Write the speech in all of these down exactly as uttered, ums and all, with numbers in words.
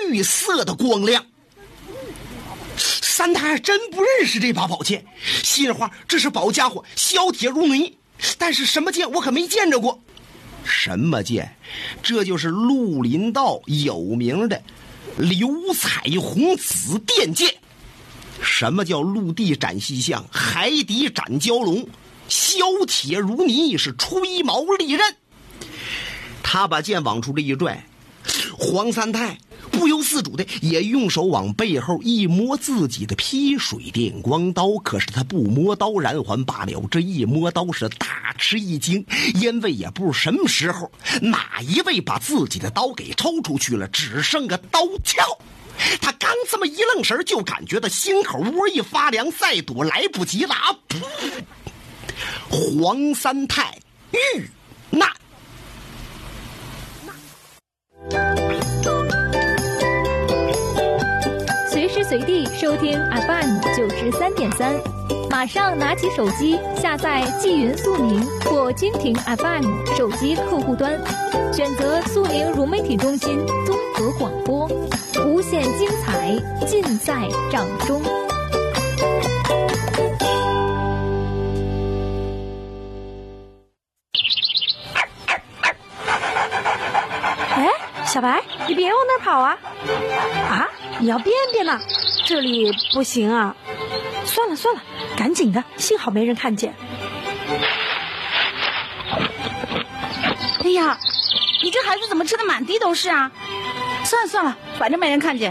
绿色的光亮。三太还真不认识这把宝剑，心话这是宝家伙，削铁如泥，但是什么剑我可没见着过。什么剑？这就是绿林道有名的流彩虹紫电剑。什么叫陆地斩西象，海底斩蛟龙，削铁如泥，是吹毛利刃。他把剑往出这一拽，黄三太不由自主的也用手往背后一摸自己的劈水电光刀，可是他不摸刀燃还罢了，这一摸刀是大吃一惊，因为也不知什么时候哪一位把自己的刀给抽出去了，只剩个刀鞘。他刚这么一愣神，就感觉到心口窝一发凉，再躲来不及了啊！黄三太遇难。 随时随地收听 F M 九十三点三，马上拿起手机下载纪云速宁或蜻蜓 F M 手机客户端，选择速宁融媒体中心综合广播，无限精彩尽在掌中。 哎，小白，你别往那儿跑啊！啊，你要便便呢？这里不行啊！算了算了，赶紧的，幸好没人看见。 哎呀，你这孩子怎么吃的满地都是啊？算了算了，反正没人看见。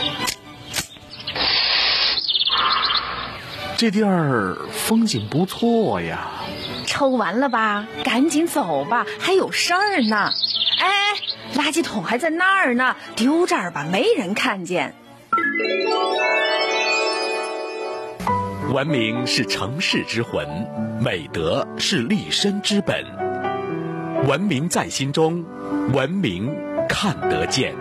这地儿风景不错呀。 抽完了吧，赶紧走吧，还有事儿呢。哎，垃圾桶还在那儿呢，丢这儿吧，没人看见。 文明是城市之魂，美德是立身之本。文明在心中，文明看得见。